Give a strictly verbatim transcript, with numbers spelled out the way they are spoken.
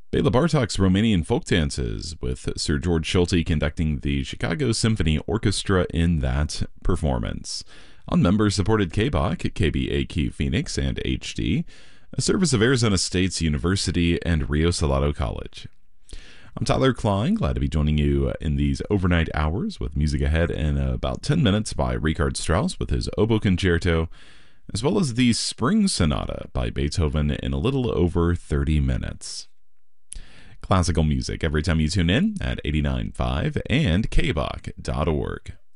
Bela Bartok's Romanian folk dances, with Sir George Schulte conducting the Chicago Symphony Orchestra in that performance. On member-supported K B O C, K B A Q Phoenix, and H D, a service of Arizona State's University and Rio Salado College. I'm Tyler Klein, glad to be joining you in these overnight hours with music ahead in about ten minutes by Richard Strauss with his Oboe Concerto, as well as the Spring Sonata by Beethoven in a little over thirty minutes. Classical music every time you tune in at eighty-nine point five and K B O C dot org.